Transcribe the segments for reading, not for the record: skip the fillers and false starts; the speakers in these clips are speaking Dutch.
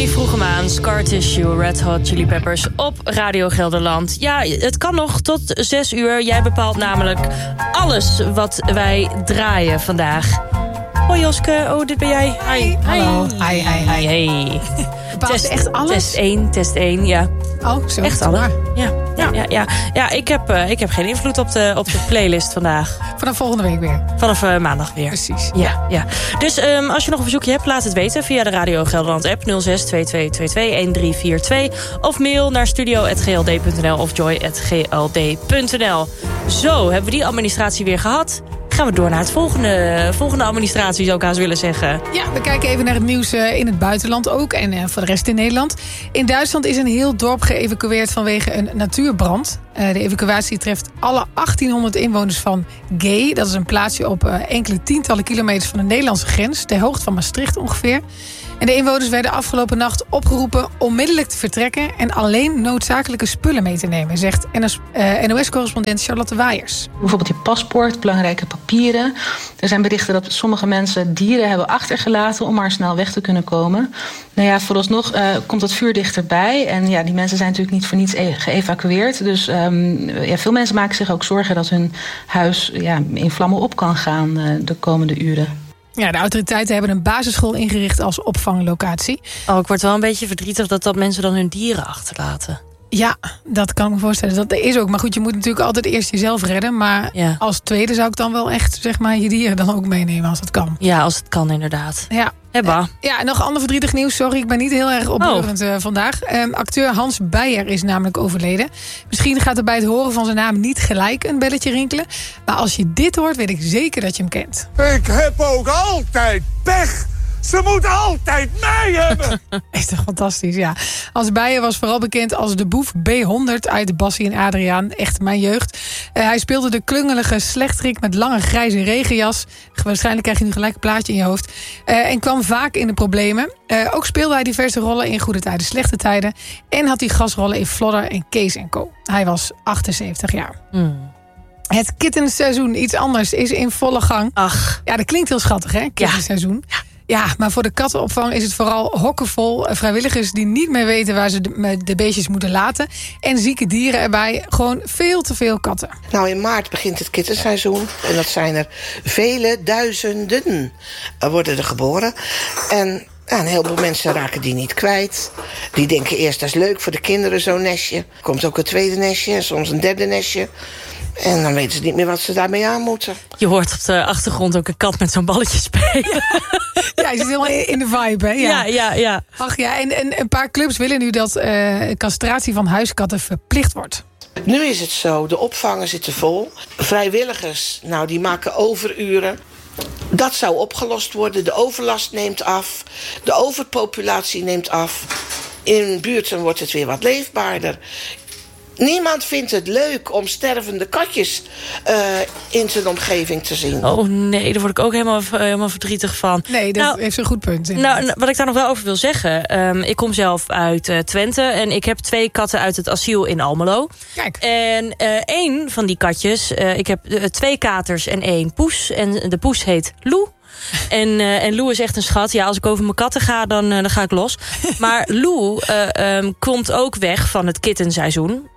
Ronnie vroeg hem aan, Scar Tissue, Red Hot Chili Peppers op Radio Gelderland. Ja, het kan nog tot 6 uur. Jij bepaalt namelijk alles wat wij draaien vandaag. Hoi Joske, dit ben jij. Hi. Hallo. Hi. Hey. Test echt alles? Test 1, ja. Oh, zo. Echt alles? Ja, ik heb geen invloed op de playlist vandaag. Vanaf volgende week weer? Vanaf maandag weer. Precies. Ja. Dus als je nog een verzoekje hebt, laat het weten via de Radio Gelderland app 06 2222 1342. Of mail naar studio@gld.nl of joy@gld.nl. Zo, hebben we die administratie weer gehad. Gaan we door naar het volgende administratie, zou ik haast willen zeggen. Ja, we kijken even naar het nieuws in het buitenland ook. En voor de rest in Nederland. In Duitsland is een heel dorp geëvacueerd vanwege een natuurbrand. De evacuatie treft alle 1800 inwoners van Gay. Dat is een plaatsje op enkele tientallen kilometers van de Nederlandse grens. Ter hoogte van Maastricht ongeveer. En de inwoners werden afgelopen nacht opgeroepen onmiddellijk te vertrekken en alleen noodzakelijke spullen mee te nemen, zegt NOS-correspondent Charlotte Waaiers. Bijvoorbeeld je paspoort, belangrijke papieren. Er zijn berichten dat sommige mensen dieren hebben achtergelaten om maar snel weg te kunnen komen. Nou ja, vooralsnog komt het vuur dichterbij. En ja, die mensen zijn natuurlijk niet voor niets geëvacueerd. Dus veel mensen maken zich ook zorgen dat hun huis in vlammen op kan gaan de komende uren. Ja, de autoriteiten hebben een basisschool ingericht als opvanglocatie. Oh, ik word wel een beetje verdrietig dat mensen dan hun dieren achterlaten. Ja, dat kan ik me voorstellen. Dat is ook. Maar goed, je moet natuurlijk altijd eerst jezelf redden. Maar als tweede zou ik dan wel echt je dieren dan ook meenemen als het kan. Ja, als het kan inderdaad. Ja. Ja, en nog ander verdrietig nieuws. Sorry, ik ben niet heel erg opbeurend vandaag. Acteur Hans Beyer is namelijk overleden. Misschien gaat er bij het horen van zijn naam niet gelijk een belletje rinkelen. Maar als je dit hoort, weet ik zeker dat je hem kent. Ik heb ook altijd pech. Ze moeten altijd mij hebben. Is toch fantastisch, ja. Hans Beyer was vooral bekend als de boef B100 uit Bassie en Adriaan. Echt mijn jeugd. Hij speelde de klungelige slechterik met lange grijze regenjas. Waarschijnlijk krijg je nu gelijk een plaatje in je hoofd. En kwam vaak in de problemen. Ook speelde hij diverse rollen in Goede Tijden, Slechte Tijden. En had hij gastrollen in Flodder en Kees & Co. Hij was 78 jaar. Het kittenseizoen, iets anders, is in volle gang. Ach. Ja, dat klinkt heel schattig, hè? Kittenseizoen. Ja, maar voor de kattenopvang is het vooral hokkenvol. Vrijwilligers die niet meer weten waar ze de beestjes moeten laten. En zieke dieren erbij. Gewoon veel te veel katten. Nou, in maart begint het kittenseizoen. En dat zijn er vele duizenden worden er geboren. En een heleboel mensen raken die niet kwijt. Die denken eerst, dat is leuk voor de kinderen, zo'n nestje. Er komt ook een tweede nestje en soms een derde nestje. En dan weten ze niet meer wat ze daarmee aan moeten. Je hoort op de achtergrond ook een kat met zo'n balletje spelen. Ja, je zit helemaal in de vibe, hè? Ja. Ach ja, en een paar clubs willen nu dat castratie van huiskatten verplicht wordt. Nu is het zo, de opvangen zitten vol. Vrijwilligers, die maken overuren. Dat zou opgelost worden. De overlast neemt af. De overpopulatie neemt af. In buurten wordt het weer wat leefbaarder. Niemand vindt het leuk om stervende katjes in zijn omgeving te zien. Oh nee, daar word ik ook helemaal verdrietig van. Nee, dat heeft een goed punt. Wat ik daar nog wel over wil zeggen. Ik kom zelf uit Twente en ik heb 2 katten uit het asiel in Almelo. Kijk. En 1 van die katjes, ik heb 2 katers en 1 poes. En de poes heet Lou. En Lou is echt een schat. Ja, als ik over mijn katten ga, dan ga ik los. Maar Lou komt ook weg van het kittenseizoen.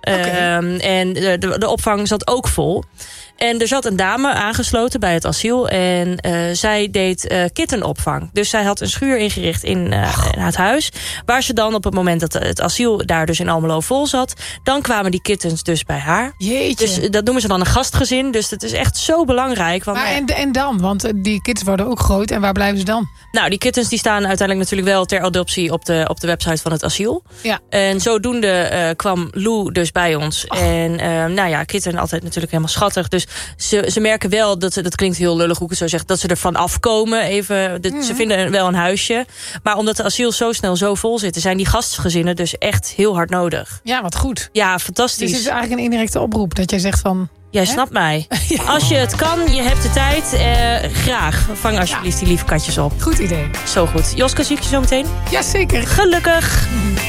En de opvang zat ook vol. En er zat een dame aangesloten bij het asiel. En zij deed kittenopvang. Dus zij had een schuur ingericht in het huis. Waar ze dan op het moment dat het asiel daar dus in Almelo vol zat. Dan kwamen die kittens dus bij haar. Jeetje. Dus dat noemen ze dan een gastgezin. Dus dat is echt zo belangrijk. Want, maar en dan? Want die kittens worden ook groot. En waar blijven ze dan? Nou, die kittens die staan uiteindelijk natuurlijk wel ter adoptie op de website van het asiel. Ja. En zodoende kwam Lou dus bij ons. Oh. En kitten altijd natuurlijk helemaal schattig. Dus ze merken wel, dat klinkt heel lullig hoe ik het zo zeg, dat ze ervan afkomen. Ze vinden wel een huisje. Maar omdat de asiel zo snel zo vol zitten, zijn die gastgezinnen dus echt heel hard nodig. Ja, wat goed. Ja, fantastisch. Dus het is eigenlijk een indirecte oproep dat jij zegt van... Jij snapt mij. Ja. Als je het kan, je hebt de tijd, graag. Vang alsjeblieft die lieve katjes op. Goed idee. Zo goed. Joske, zie ik je zo meteen? Jazeker. Gelukkig.